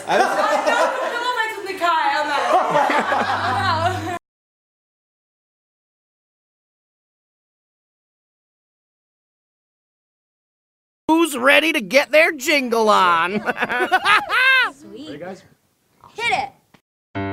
Pillow fights with Nakai on that. Who's ready to get their jingle on? Sweet. Hey guys. Hit it.